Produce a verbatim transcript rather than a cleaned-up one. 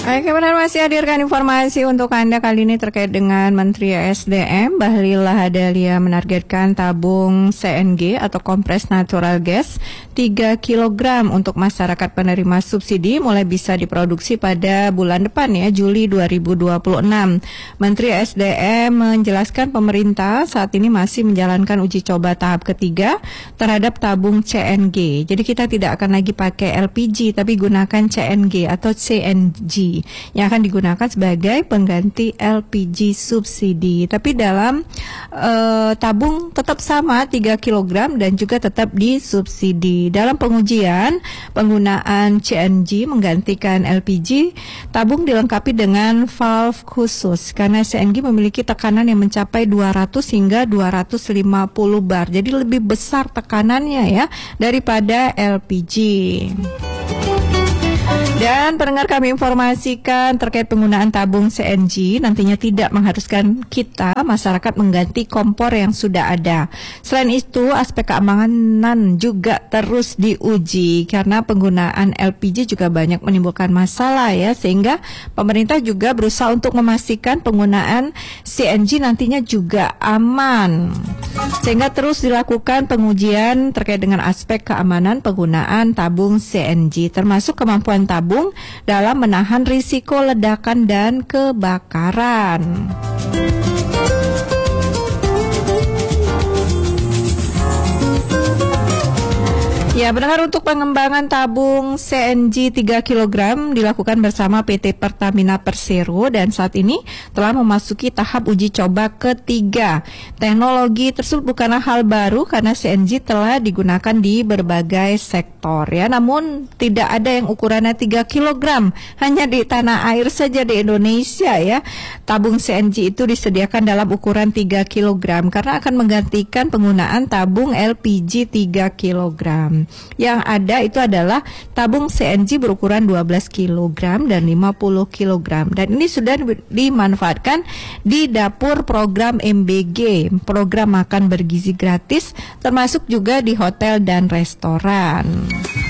Oke, benar, masih hadirkan informasi untuk Anda kali ini terkait dengan Menteri S D M Bahlil Lahadalia menargetkan tabung C N G atau kompres natural gas tiga kilogram untuk masyarakat penerima subsidi mulai bisa diproduksi pada bulan depan ya, Juli dua ribu dua puluh enam. Menteri S D M menjelaskan pemerintah saat ini masih menjalankan uji coba tahap ketiga terhadap tabung C N G. Jadi kita tidak akan lagi pakai L P G tapi gunakan C N G atau C N G yang akan digunakan sebagai pengganti L P G subsidi. Tapi dalam uh, tabung tetap sama tiga kilogram dan juga tetap disubsidi. Dalam pengujian penggunaan C N G menggantikan L P G, tabung dilengkapi dengan valve khusus karena C N G memiliki tekanan yang mencapai dua ratus hingga dua ratus lima puluh bar. Jadi lebih besar tekanannya ya daripada L P G. Dan pendengar, kami informasikan terkait penggunaan tabung C N G nantinya tidak mengharuskan kita masyarakat mengganti kompor yang sudah ada. Selain itu, aspek keamanan juga terus diuji karena penggunaan L P G juga banyak menimbulkan masalah ya, sehingga pemerintah juga berusaha untuk memastikan penggunaan C N G nantinya juga aman. Sehingga terus dilakukan pengujian terkait dengan aspek keamanan penggunaan tabung C N G, termasuk kemampuan tabung dalam menahan risiko ledakan dan kebakaran. Ya, benar, untuk pengembangan tabung C N G tiga kilogram dilakukan bersama P T Pertamina Persero dan saat ini telah memasuki tahap uji coba ketiga. Teknologi tersebut bukanlah hal baru karena C N G telah digunakan di berbagai sektor ya, namun tidak ada yang ukurannya tiga kilogram, hanya di tanah air saja di Indonesia ya. Tabung C N G itu disediakan dalam ukuran tiga kilogram karena akan menggantikan penggunaan tabung L P G tiga kilogram. Yang ada itu adalah tabung C N G berukuran dua belas kilogram dan lima puluh kilogram. Dan ini sudah dimanfaatkan di dapur program M B G, program makan bergizi gratis, termasuk juga di hotel dan restoran.